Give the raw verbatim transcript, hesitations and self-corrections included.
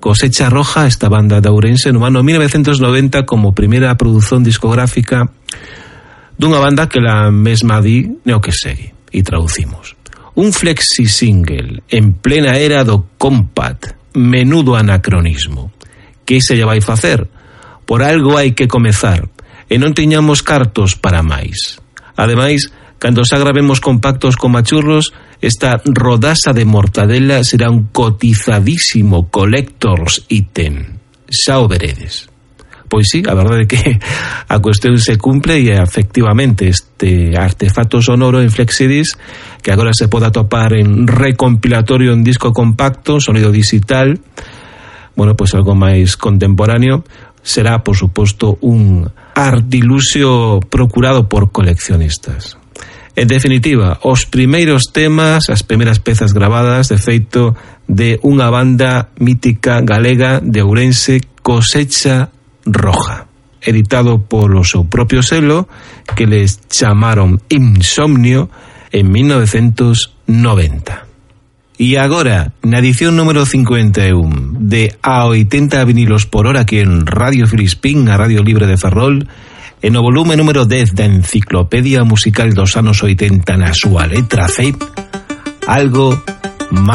Cosecha Roja, esta banda de Ourense, no ano mil novecientos noventa como primeira produción discográfica dunha banda que la mesma di neo que segue, e traducimos. Un flexi single en plena era do compact, menudo anacronismo. Que se lle vai facer? Por algo hai que comezar, e non tiñamos cartos para máis. Ademais, cando xa gravemos compactos con machurros, esta rodaza de mortadela será un cotizadísimo collector's item. Xa o veredes. Pois sí, a verdade é que a cuestión se cumple e efectivamente este artefacto sonoro en Flexidisc, que agora se pode atopar en recompilatorio en disco compacto, sonido digital, bueno, pois algo máis contemporáneo, será, por suposto, un artiluxio procurado por coleccionistas. En definitiva, os primeiros temas, as primeiras pezas gravadas, de feito, de unha banda mítica galega de Ourense, Cosecha Roja, editado polo seu propio selo, que les chamaron Insomnio en mil novecientos noventa. E agora, na edición número cincuenta e un de A oitenta vinilos por hora aquí en Radio Filispín, a Radio Libre de Ferrol, e no volume número dez da Enciclopedia Musical dos anos oitenta na súa letra C, algo máis